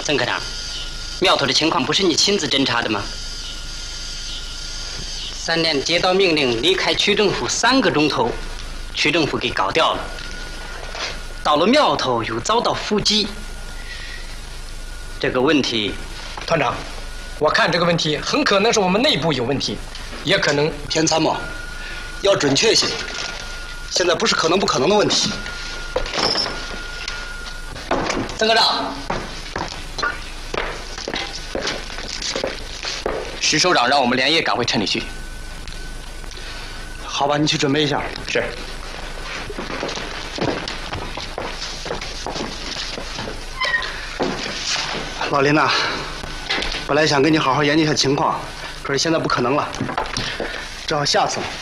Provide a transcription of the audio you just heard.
邓科长，苗头的情况不是你亲自侦查的吗？3连接到命令离开区政府3个钟头，区政府给搞掉了。到了苗头又遭到伏击，这个问题， 团长，我看这个问题很可能是我们内部有问题，也可能偏参谋，要准确些。现在不是可能不可能的问题。 邓科长， 石首长让我们连夜赶回城里去。 好吧，你去准备一下。 是。 老林呐，本来想跟你好好研究一下情况，可是现在不可能了，只好下次了。